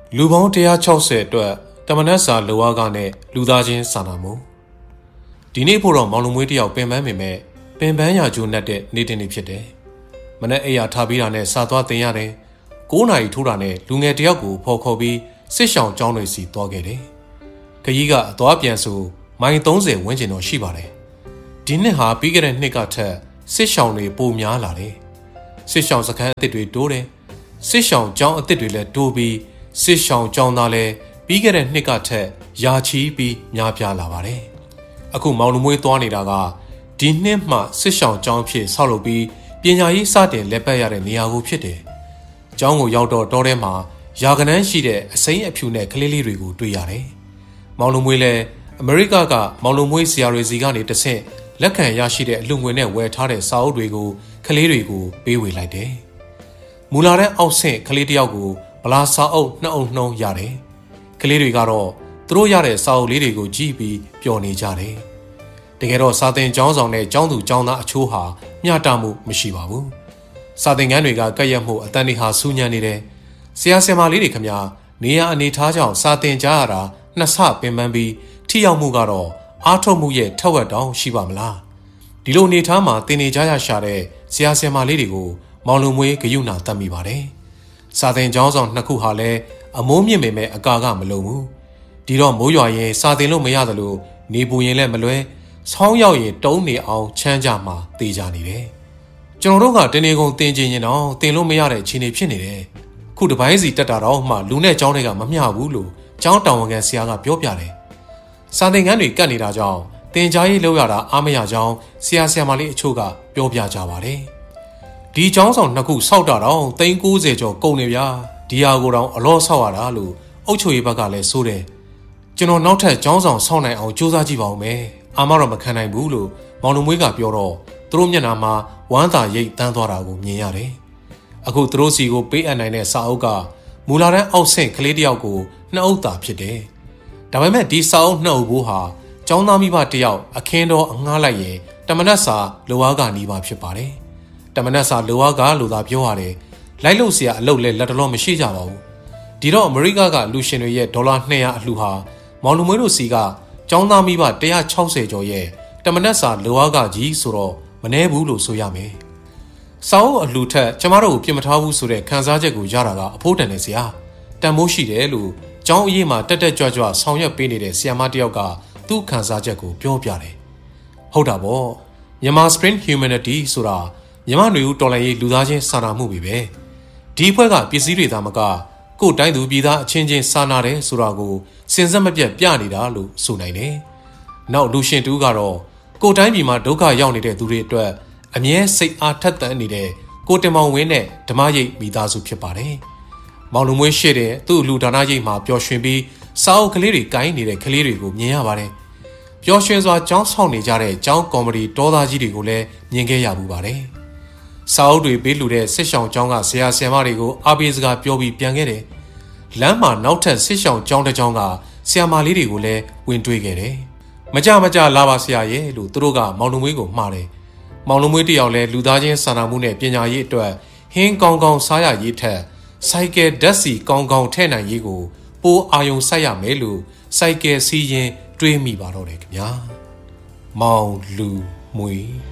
လူပေါင်း160အတွက်တမနက်စာလိုအားကနဲ့လူသားချင်းစာနာမှုဒီနေ့ဖို့တော့မောင်လူမွေးတယောက်ပင်ပန်းပေမဲ့ပင်ပန်းရာကျိုးနဲ့တဲ့နေ့တင်နေ့ဖြစ်တယ်။မနက်အိယာထားပြီးတာနဲ့စာသွားတင်ရတယ်။9 နာရီထိုးတာနဲ့လူငယ်တယောက်ကိုဖော်ခေါ်ပြီးစစ်ရှောင်ကျောင်းတွေစီသွားခဲ့တယ်။ခရီးကအသွားပြန်ဆိုမိုင်30ဝန်းကျင်တော့ရှိပါတယ်။ဒီနှစ်ဟာပြီးခဲ့တဲ့နှစ်ကထက်စစ်ရှောင်တွေပိုများလာတယ်။စစ်ရှောင်စခန်းအသစ်တွေတိုးတယ်။စစ်ရှောင်ကျောင်းအသစ်တွေလည်းတိုးပြီးစစ်ရှောင်ကျောင်းသားလည်းပြီးခဲ့တဲ့နှစ်ကထက်ယာချီပြီးများပြားလာပါတယ်။အခုမောင်လူမွေးသွားနေတာကဒီနှစ်မှစစ်ရှောင်ကျောင်းဖြစ်ဆောက်လုပ်ပြီးပညာရေးစတင်လက်ပတ်ရတဲ့နေရာကိုဖြစ်တယ်။ကျောင်းကိုရောက်တော့တောထဲမှာယာကနန်းရှိတဲ့အစိမ်းအဖြူနဲ့ကလေးလေးတွေကိုတွေ့ရတယ်။မောင်လူမွေးလည်းအမေရိကကမောင်လူမွေးဆရာတွေစီကနေတဆင့်လက်ခံရရှိတဲ့အလှငွေနဲ့ဝယ်ထားတဲ့စာအုပ်တွေကိုကလေးတွေကိုပေးဝေလိုက်တယ်။မူလာတဲ့အောက်ဆင့်ကလေးတယောက်ကိုဗလာစာအုပ်2 အုပ်နှုံးရတယ်။ကလေးတွေကတော့သူတို့ရတဲ့စာအုပ်လေးတွေကိုကြည့်ပြီးပျော်နေကြတယ်။တကယ်တော့စာသင်ကျောင်းဆောင်နဲ့ကျောင်းသူကျောင်းသားအချို့ဟာမျှတမှုမရှိပါဘူး။စာသင်ခန်းတွေကကက်ရက်မှုအတန်တွေဟာစူးညံနေတယ်။ဆရာဆရာမလေးတွေခင်ဗျာနေရအနေထားကြောင့်စာသင်ကြရတာ2 ဆပင်ပန်းပြီးထိရောက်မှုကတော့အားထုတ်မှုရဲ့ထက်ဝက်တောင်ရှိပါမလား။ဒီလိုအနေထားမှာသင်နေကြရရှာတဲ့ဆရာဆရာမလေးတွေကိုမောင်လူမွေးဂယုဏတတ်မိပါတယ်။စာသင်ကျောင်းဆောင်2 ခုဟာလည်းအမိုးမြင့်ပေမဲ့အကာကမလုံဘူး။ဒီတော့မိုးရွာရင်စာသင်လို့မရသလိုနေပူရင်လည်းမလွဲဆောင်းရောက်ရင်တုံးနေအောင်ချမ်းကြမှာတေးကြနေတယ်။ကျွန်တော်တို့ကတနေကုန်တင်ချင်ရင်တော့တင်လို့မရတဲ့အခြေအနေဖြစ်နေတယ်။ခုတပိုင်းစီတက်တာတော့မှလူနဲ့ကျောင်းတွေကမမျှဘူးလို့ကျောင်းတာဝန်ခံဆရာကပြောပြတယ်။စာသင်ခန်းတွေကတ်နေတာကြောင့်တင်ကြားရေးလုပ်ရတာအားမရကြောင်းဆရာဆရာမလေးအချို့ကပြောပြကြပါတယ်။ဒီကျောင်းဆောင်2 ခုစောက်တာတော့390ကျော်ကုန်နေဗျာ။ဒီဟာကိုတော့အလောဆောက်ရတာလို့အုတ်ချိုရေးဘက်ကလည်းဆိုတယ်။ကျွန်တော်နောက်ထပ်ကျောင်းဆောင်ဆောက်နိုင်အောင်စူးစမ်းကြည့်ပါဦးမယ်။အာမတော့မခံနိုင်ဘူးလို့မောင်လူမွေးကပြောတော့သူတို့မျက်နှာမှာဝမ်းသာရိတ်တန်းသွားတာကိုမြင်ရတယ်။အခုသူတို့စီကိုပေးအပ်နိုင်တဲ့စာအုပ်ကမူလာတန်းအောက်ဆင့်ကလေးတယောက်ကို2 အုပ်သာဖြစ်တယ်။ဒါပေမဲ့ဒီစာအုပ်2 အုပ်ဘိုးဟာကျောင်းသားမိဘတယောက်အခင်းတော်အငှားလိုက်ရင်တမနက်စာလိုအားကနီးပါဖြစ်ပါတယ်။တမနက်စာလိုအားကလို့သာပြောရတယ်။လိုက်လို့ဆရာအလုပ်လဲလက်တလုံးမရှိကြပါဘူး။ဒီတော့အမေရိကကလူရှင်တွေရဲ့ဒေါ်လာ200အလှူဟာမောင်လူမွေးတို့စီကကျောင်းသားမိဘ160ကျော်ရဲ့တမနက်စာလိုအားကကြီးဆိုတော့မနှဲဘူးလို့ဆိုရမယ်။စာအုပ်အလှူထက်ကျမတို့ကိုပြင်မထားဘူးဆိုတဲ့ခန်းစားချက်ကိုရတာကအဖိုးတန်နေစရာတန်မိုးရှိတယ်လို့ကျောင်းအရေးမှာတက်တက်ကြွကြွဆောင်ရွက်ပေးနေတဲ့ဆရာမတယောက်ကသူ့ခန်းစားချက်ကိုပြောပြတယ်။ဟုတ်တာပေါ့မြန်မာ Spring Humanity ဆိုတာမြန်မာ့ຫນွေဦးတော်လှန်ရေးလူသားချင်းစာနာမှုပဲ။ဒီအဖွဲ့ကပစ္စည်းတွေသာမကကိုယ်တိုင်းသူပြည်သားအချင်းချင်းစာနာတယ်ဆိုတာကိုစင်စက်မပြတ်ပြနေတာလို့ဆိုနိုင်တယ်။နောက်လူရှင်တူကတော့ကိုယ်တိုင်းပြည်မှာဒုက္ခရောက်နေတဲ့သူတွေအတွက်အမြဲစိတ်အားထက်သန်နေတဲ့ကိုတင်မောင်ဝင်းနဲ့ဓမ္မရိပ်မိသားစုဖြစ်ပါတယ်။မောင်လူမွေးရှိတဲ့သူ့လူဒါနရိပ်မှာပျော်ရွှင်ပြီးစာအုပ်ကလေးတွေကိုင်းနေတဲ့ကလေးတွေကိုမြင်ရပါတယ်။ပျော်ရွှင်စွာကျောင်းဆောင်နေကြတဲ့ကျောင်းကော်မတီတောသားကြီးတွေကိုလည်းမြင်ခဲ့ရမှုပါတယ်။စာအုပ်တွေပေးလူတဲ့စစ်ရှောင်ကျောင်းကဆရာဆရာမတွေကိုအားပေးစကားပြောပြီးပြန်ခဲ့တယ်။လမ်းမှာနောက်ထပ်စစ်ရှောင်ကျောင်းတစ်ကျောင်းကဆရာမလေးတွေကိုလည်းဝင်တွေ့ခဲ့တယ်။မကြလာပါဆရာရဲ့လို့သူတို့ကမောင်လူမွေးကိုမှားတယ်။မောင်လူမွေးတယောက်လည်းလူသားချင်းစာနာမှုနဲ့ပညာရေးအတွက်ဟင်းကောင်းကောင်းစားရရေးထက်စိုက်ကယ်ဓာတ်ဆီကောင်းကောင်းထည့်နိုင်ရေးကိုပိုအာယုံစိုက်ရမယ်လို့စိုက်ကယ်စီးရင်တွေးမိပါတော့တယ်ခင်ဗျာ။မောင်လူမွေး